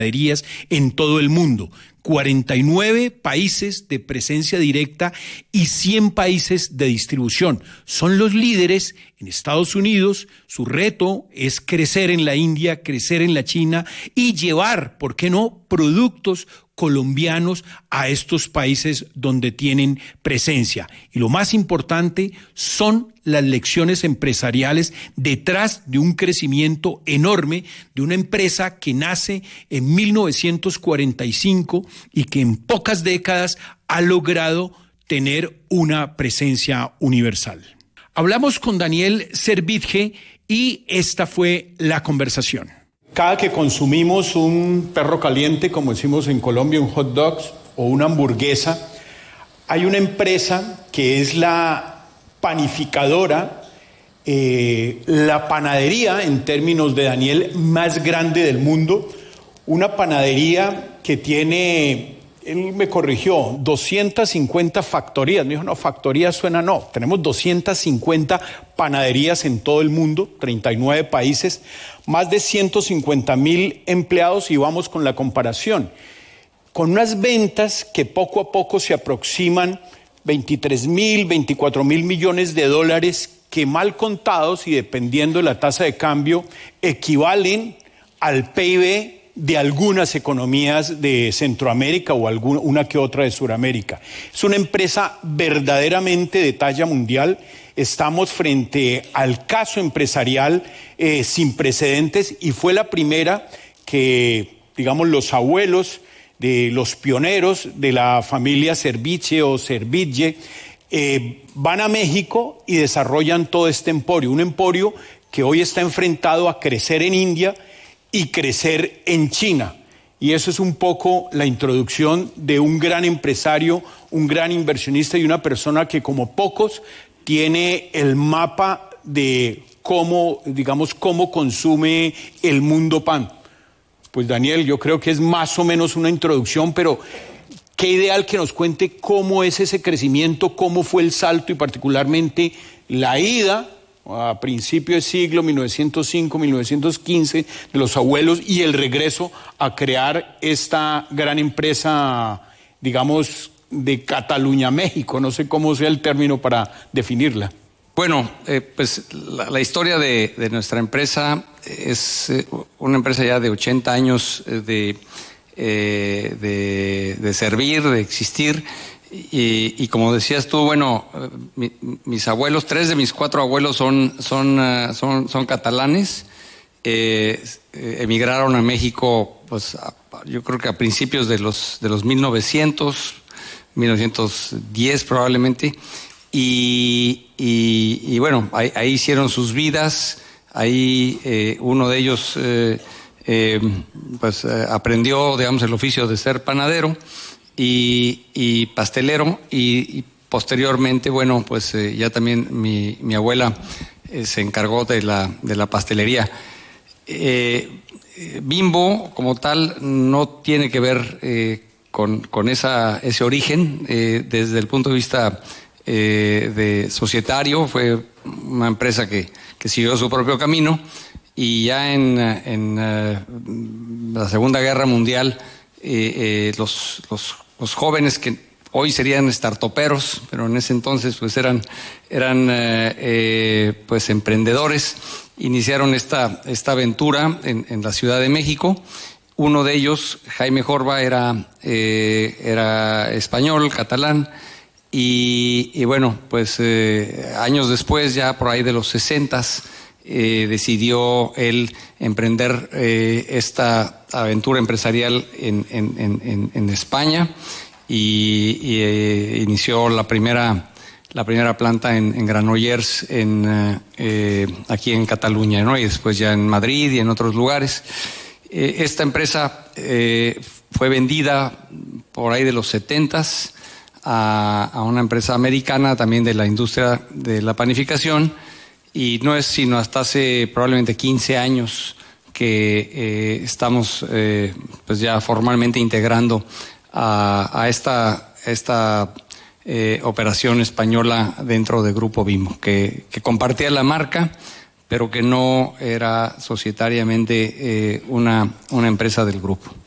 panaderías en todo el mundo. 49 países de presencia directa y 100 países de distribución. Son los líderes en Estados Unidos. Su reto es crecer en la India, crecer en la China y llevar, ¿por qué no?, productos colombianos a estos países donde tienen presencia. Y lo más importante son las lecciones empresariales detrás de un crecimiento enorme de una empresa que nace en 1945 y que en pocas décadas ha logrado tener una presencia universal. Hablamos con Daniel Servitje y esta fue la conversación. Cada que consumimos un perro caliente, como decimos en Colombia, un hot dog o una hamburguesa, hay una empresa que es la panificadora, la panadería, en términos de Daniel, más grande del mundo. Una panadería que tiene, él me corrigió, 250 factorías. Me dijo, no, factoría suena no. Tenemos 250 panaderías en todo el mundo, 39 países, más de 150,000 empleados y vamos con la comparación. Con unas ventas que poco a poco se aproximan 23,000, 24,000 millones de dólares que mal contados y dependiendo de la tasa de cambio equivalen al PIB de algunas economías de Centroamérica o una que otra de Sudamérica. Es una empresa verdaderamente de talla mundial. Estamos frente al caso empresarial sin precedentes y fue la primera que, digamos, los abuelos de los pioneros de la familia Servitje o Servitje van a México y desarrollan todo este emporio, un emporio que hoy está enfrentado a crecer en India y crecer en China. Y eso es un poco la introducción de un gran empresario, un gran inversionista y una persona que como pocos tiene el mapa de cómo, digamos, cómo consume el mundo pan. Pues Daniel, yo creo que es más o menos una introducción, pero qué ideal que nos cuente cómo es ese crecimiento, cómo fue el salto y particularmente la ida a principio de siglo, 1905, 1915, de los abuelos y el regreso a crear esta gran empresa, digamos, de Cataluña, México. No sé cómo sea el término para definirla. Bueno, pues la historia de nuestra empresa es una empresa ya de 80 años de servir, de existir. Y como decías tú, bueno, mis abuelos, 3 de mis 4 abuelos son catalanes, emigraron a México, pues yo creo que a principios de los 1910 probablemente, y bueno, ahí hicieron sus vidas, ahí uno de ellos aprendió, digamos, el oficio de ser panadero, y pastelero y posteriormente, bueno, pues ya también mi abuela se encargó de la pastelería. Bimbo como tal no tiene que ver con ese origen desde el punto de vista de societario. Fue una empresa que siguió su propio camino y ya en la Segunda Guerra Mundial los jóvenes que hoy serían startuperos, pero en ese entonces pues eran pues emprendedores, iniciaron esta aventura en la Ciudad de México. Uno de ellos, Jaime Jorba, era español, catalán, y bueno, pues años después, ya por ahí de los 60s, decidió él emprender esta aventura empresarial en España y inició la primera planta en Granollers, aquí en Cataluña, ¿no? Y después ya en Madrid y en otros lugares. Esta empresa fue vendida por ahí de los 70s a una empresa americana también de la industria de la panificación. Y no es sino hasta hace probablemente 15 años que estamos pues ya formalmente integrando a esta operación española dentro del Grupo Bimbo, que compartía la marca, pero que no era societariamente una empresa del grupo.